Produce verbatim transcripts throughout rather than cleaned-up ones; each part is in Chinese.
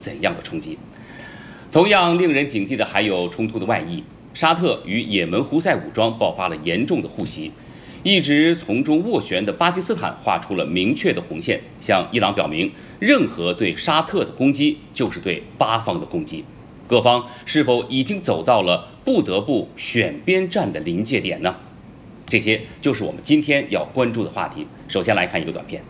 怎样的冲击？同样令人警惕的还有冲突的外溢，沙特与也门胡塞武装爆发了严重的互袭。 一直从中斡旋的巴基斯坦画出了明确的红线，向伊朗表明，任何对沙特的攻击就是对巴方的攻击。各方是否已经走到了不得不选边站的临界点呢？这些就是我们今天要关注的话题。首先来看一个短片。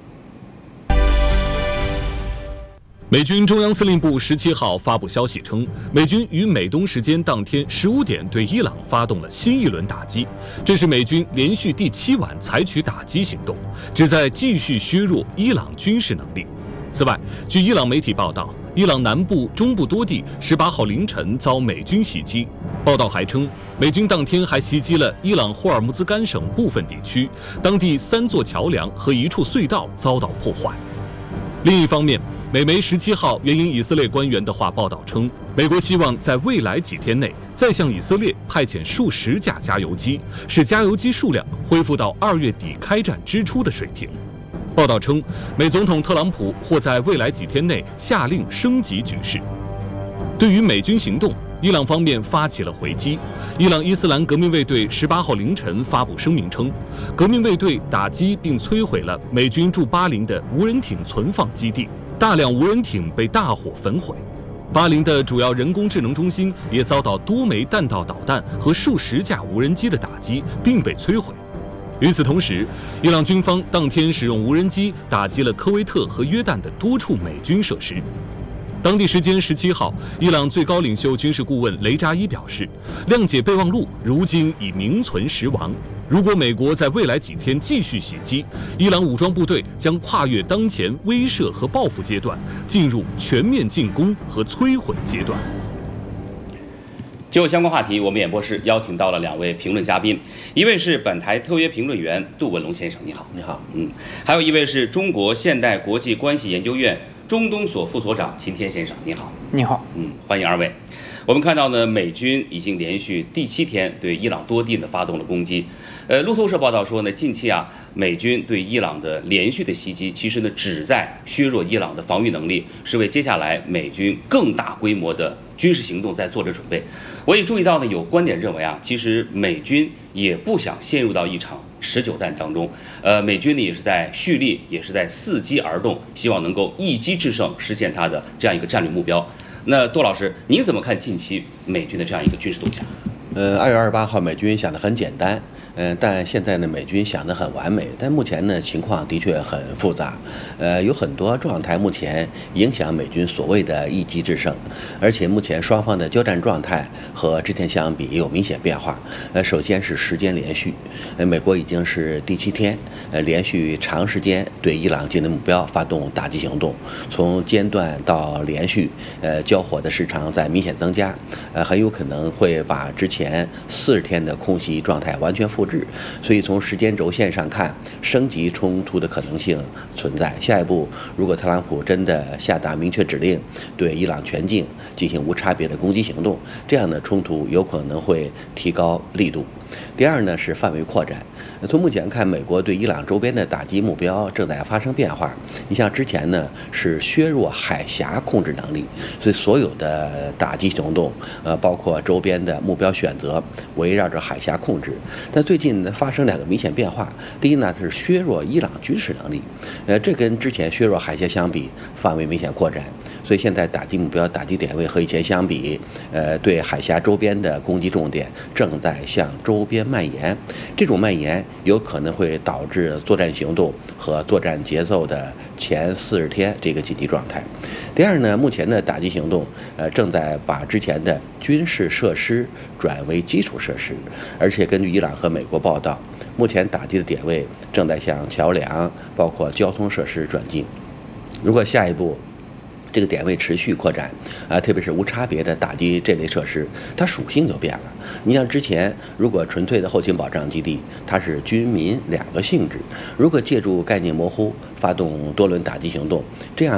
美军中央司令部十七号发布消息称，美军于美东时间当天十五点对伊朗发动了新一轮打击，这是美军连续第七晚采取打击行动，旨在继续削弱伊朗军事能力。此外，据伊朗媒体报道，伊朗南部、中部多地十八号凌晨遭美军袭击。报道还称，美军当天还袭击了伊朗霍尔木兹干省部分地区，当地三座桥梁和一处隧道遭到破坏。另一方面， 美媒十七号援引以色列官员的话报道称，美国希望在未来几天内再向以色列派遣数十架加油机，使加油机数量恢复到二月底开战之初的水平。报道称，美总统特朗普或在未来几天内下令升级局势。对于美军行动， 伊朗方面发起了回击。伊朗伊斯兰革命卫队十八号凌晨发布声明称，革命卫队打击并摧毁了美军驻巴林的无人艇存放基地，大量无人艇被大火焚毁。巴林的主要人工智能中心也遭到多枚弹道导弹和数十架无人机的打击，并被摧毁。与此同时，伊朗军方当天使用无人机打击了科威特和约旦的多处美军设施。 当地时间十七号，伊朗最高领袖军事顾问雷扎伊表示，谅解备忘录如今已名存实亡。如果美国在未来几天继续袭击，伊朗武装部队将跨越当前威慑和报复阶段，进入全面进攻和摧毁阶段。 就相关话题，我们演播室邀请到了两位评论嘉宾，一位是本台特约评论员杜文龙先生，你好， 你好， 嗯，还有一位是中国现代国际关系研究院中东所副所长秦天先生，你好， 你好， 嗯，欢迎二位。我们看到呢，美军已经连续第七天对伊朗多地呢发动了攻击。呃，路透社报道说呢，近期啊，美军对伊朗的连续的袭击，其实呢旨在削弱伊朗的防御能力，是为接下来美军更大规模的军事行动在做着准备。我也注意到呢，有观点认为啊，其实美军也不想陷入到一场持久战当中。呃，美军呢也是在蓄力，也是在伺机而动，希望能够一击制胜，实现它的这样一个战略目标。那杜老师，您怎么看近期美军的这样一个军事动向？ 呃，二月二十八号，美军想得很简单。 嗯，但现在呢，美军想得很完美，但目前呢，情况的确很复杂，呃，有很多状态目前影响美军所谓的一击制胜，而且目前双方的交战状态和之前相比也有明显变化。呃，首先是时间连续，呃，美国已经是第七天，呃，连续长时间对伊朗境内目标发动打击行动，从间断到连续，呃，交火的时长在明显增加，呃，很有可能会把之前四十天的空袭状态完全复。 复制，所以从时间轴线上看，升级冲突的可能性存在。下一步，如果特朗普真的下达明确指令，对伊朗全境进行无差别的攻击行动，这样的冲突有可能会提高力度。第二呢是范围扩展。从目前看，美国对伊朗周边的打击目标正在发生变化。你像之前呢是削弱海峡控制能力，所以所有的打击行动，呃，包括周边的目标选择，围绕着海峡控制。但最近呢发生两个明显变化，第一呢是削弱伊朗军事能力，呃，这跟之前削弱海峡相比，范围明显扩展。所以现在打击目标、打击点位和以前相比，呃，对海峡周边的攻击重点正在向周边蔓延。这种蔓延有可能会导致作战行动和作战节奏的前四十天这个紧急状态。第二呢，目前的打击行动，呃，正在把之前的军事设施转为基础设施，而且根据伊朗和美国报道，目前打击的点位正在向桥梁、包括交通设施转进。如果下一步，这个点位持续扩展，啊，特别是无差别的打击这类设施，它属性就变了。你像之前，如果纯粹的后勤保障基地，它是军民两个性质；如果借助概念模糊，发动多轮打击行动，这样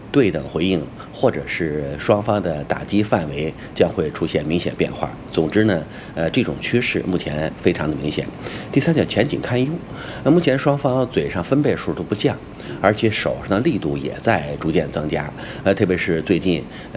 对等回应，或者是双方的打击范围将会出现明显变化。总之呢，呃，这种趋势目前非常的明显。第三叫前景堪忧，那目前双方嘴上分贝数都不降，而且手上的力度也在逐渐增加。呃，特别是最近，